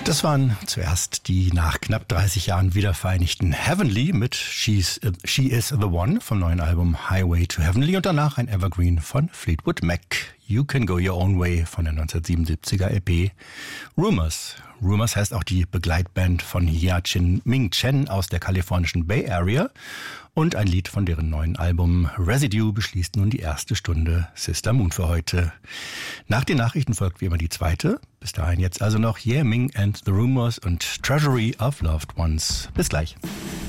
Das waren zuerst die nach knapp 30 Jahren wiedervereinigten Heavenly mit She is the One vom neuen Album Highway to Heavenly und danach ein Evergreen von Fleetwood Mac, You Can Go Your Own Way von der 1977er LP Rumors. Rumors heißt auch die Begleitband von Hia-Chin Ming Chen aus der kalifornischen Bay Area und ein Lied von deren neuen Album Residue beschließt nun die erste Stunde Sister Moon für heute. Nach den Nachrichten folgt wie immer die zweite. Bis dahin jetzt also noch Ye Ming and the Rumors und Treasury of Loved Ones. Bis gleich.